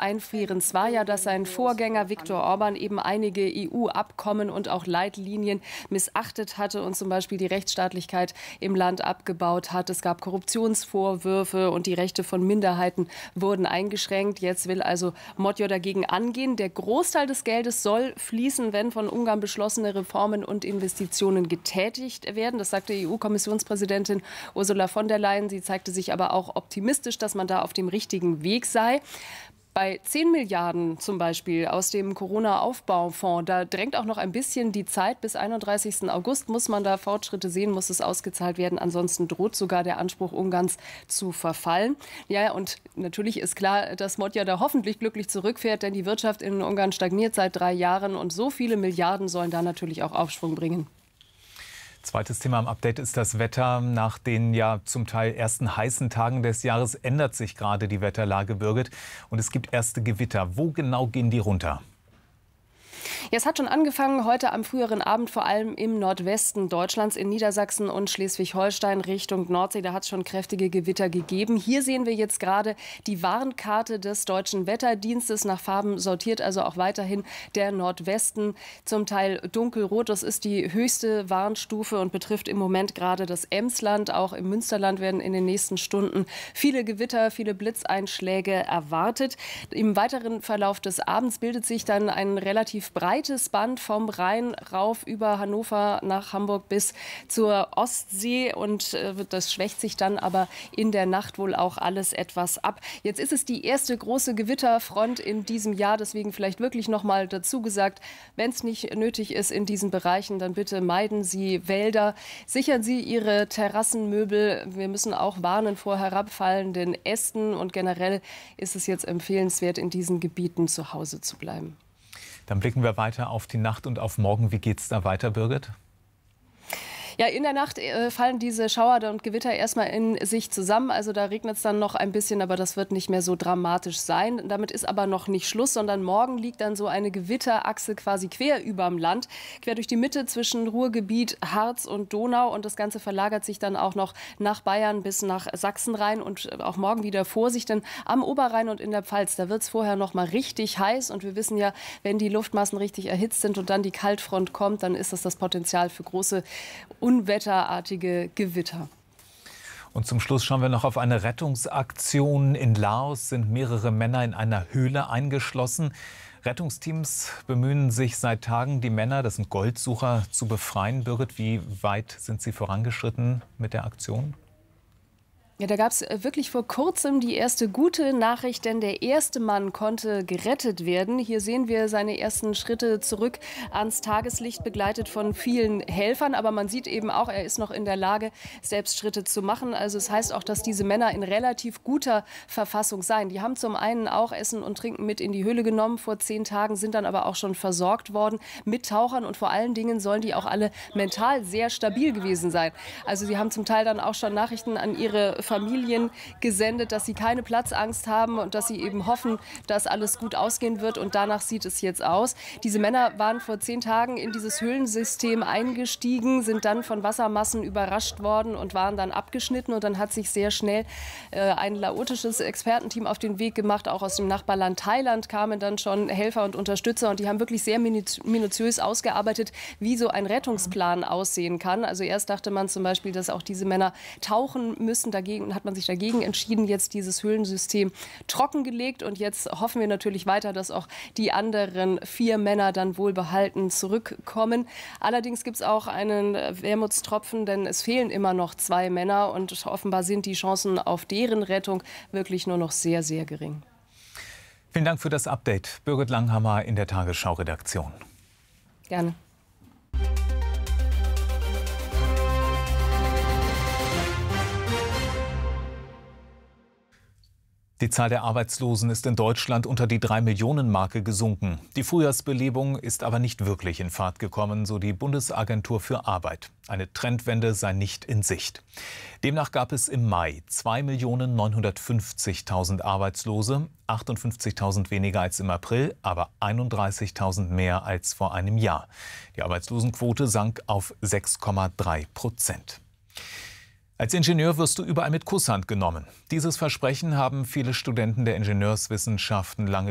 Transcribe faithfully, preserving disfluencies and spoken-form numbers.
Einfrierens war ja, dass sein Vorgänger Viktor Orban eben einige E U-Abkommen und auch Leitlinien missachtet hatte und zum Beispiel die Rechtsstaatlichkeit im Land abgebaut hat. Es gab Korruptionsvorwürfe und die Rechte von Minderheiten wurden eingeschränkt. Jetzt will also Magyar dagegen angehen. Der Großteil des Geldes soll fließen, wenn von Ungarn beschlossene Reformen und Investitionen getätigt werden. Das sagte E U-Kommissionspräsidentin Ursula von der Leyen. Sie zeigte sich aber auch optimistisch, dass man da auf dem richtigen Weg sei. Bei zehn Milliarden zum Beispiel aus dem Corona-Aufbaufonds, da drängt auch noch ein bisschen die Zeit. Bis einunddreißigsten August muss man da Fortschritte sehen, muss es ausgezahlt werden. Ansonsten droht sogar der Anspruch Ungarns zu verfallen. Ja, und natürlich ist klar, dass Magyar da hoffentlich glücklich zurückfährt, denn die Wirtschaft in Ungarn stagniert seit drei Jahren und so viele Milliarden sollen da natürlich auch Aufschwung bringen. Zweites Thema am Update ist das Wetter. Nach den ja zum Teil ersten heißen Tagen des Jahres ändert sich gerade die Wetterlage, Birgit. Und es gibt erste Gewitter. Wo genau gehen die runter? Ja, es hat schon angefangen heute am früheren Abend, vor allem im Nordwesten Deutschlands, in Niedersachsen und Schleswig-Holstein Richtung Nordsee. Da hat es schon kräftige Gewitter gegeben. Hier sehen wir jetzt gerade die Warnkarte des Deutschen Wetterdienstes, nach Farben sortiert, also auch weiterhin der Nordwesten, zum Teil dunkelrot. Das ist die höchste Warnstufe und betrifft im Moment gerade das Emsland. Auch im Münsterland werden in den nächsten Stunden viele Gewitter, viele Blitzeinschläge erwartet. Im weiteren Verlauf des Abends bildet sich dann ein relativ breites Band vom Rhein rauf über Hannover nach Hamburg bis zur Ostsee und äh, das schwächt sich dann aber in der Nacht wohl auch alles etwas ab. Jetzt ist es die erste große Gewitterfront in diesem Jahr, deswegen vielleicht wirklich noch mal dazu gesagt, wenn es nicht nötig ist in diesen Bereichen, dann bitte meiden Sie Wälder, sichern Sie Ihre Terrassenmöbel. Wir müssen auch warnen vor herabfallenden Ästen und generell ist es jetzt empfehlenswert, in diesen Gebieten zu Hause zu bleiben. Dann blicken wir weiter auf die Nacht und auf morgen. Wie geht es da weiter, Birgit? Ja, in der Nacht äh, fallen diese Schauer und Gewitter erstmal in sich zusammen. Also da regnet es dann noch ein bisschen, aber das wird nicht mehr so dramatisch sein. Damit ist aber noch nicht Schluss, sondern morgen liegt dann so eine Gewitterachse quasi quer überm Land, quer durch die Mitte zwischen Ruhrgebiet, Harz und Donau. Und das Ganze verlagert sich dann auch noch nach Bayern bis nach Sachsen rein und auch morgen wieder Vorsicht, denn am Oberrhein und in der Pfalz, da wird es vorher noch mal richtig heiß. Und wir wissen ja, wenn die Luftmassen richtig erhitzt sind und dann die Kaltfront kommt, dann ist das das Potenzial für große unwetterartige Gewitter. Und zum Schluss schauen wir noch auf eine Rettungsaktion. In Laos sind mehrere Männer in einer Höhle eingeschlossen. Rettungsteams bemühen sich seit Tagen, die Männer, das sind Goldsucher, zu befreien. Birgit, wie weit sind Sie vorangeschritten mit der Aktion? Ja, da gab es wirklich vor kurzem die erste gute Nachricht, denn der erste Mann konnte gerettet werden. Hier sehen wir seine ersten Schritte zurück ans Tageslicht, begleitet von vielen Helfern. Aber man sieht eben auch, er ist noch in der Lage, selbst Schritte zu machen. Also es heißt auch, dass diese Männer in relativ guter Verfassung seien. Die haben zum einen auch Essen und Trinken mit in die Höhle genommen vor zehn Tagen, sind dann aber auch schon versorgt worden mit Tauchern. Und vor allen Dingen sollen die auch alle mental sehr stabil gewesen sein. Also sie haben zum Teil dann auch schon Nachrichten an ihre Familien gesendet, dass sie keine Platzangst haben und dass sie eben hoffen, dass alles gut ausgehen wird. Und danach sieht es jetzt aus. Diese Männer waren vor zehn Tagen in dieses Höhlensystem eingestiegen, sind dann von Wassermassen überrascht worden und waren dann abgeschnitten. Und dann hat sich sehr schnell äh, ein laotisches Expertenteam auf den Weg gemacht. Auch aus dem Nachbarland Thailand kamen dann schon Helfer und Unterstützer. Und die haben wirklich sehr minutiös ausgearbeitet, wie so ein Rettungsplan aussehen kann. Also erst dachte man zum Beispiel, dass auch diese Männer tauchen müssen. Dagegen hat man sich dagegen entschieden, jetzt dieses Höhlensystem trockengelegt. Und jetzt hoffen wir natürlich weiter, dass auch die anderen vier Männer dann wohlbehalten zurückkommen. Allerdings gibt es auch einen Wermutstropfen, denn es fehlen immer noch zwei Männer. Und offenbar sind die Chancen auf deren Rettung wirklich nur noch sehr, sehr gering. Vielen Dank für das Update. Birgit Langhammer in der Tagesschau-Redaktion. Gerne. Die Zahl der Arbeitslosen ist in Deutschland unter die drei Millionen Marke gesunken. Die Frühjahrsbelebung ist aber nicht wirklich in Fahrt gekommen, so die Bundesagentur für Arbeit. Eine Trendwende sei nicht in Sicht. Demnach gab es im Mai zwei Millionen neunhundertfünfzigtausend Arbeitslose, achtundfünfzigtausend weniger als im April, aber einunddreißigtausend mehr als vor einem Jahr. Die Arbeitslosenquote sank auf sechs Komma drei Prozent. Als Ingenieur wirst du überall mit Kusshand genommen. Dieses Versprechen haben viele Studenten der Ingenieurswissenschaften lange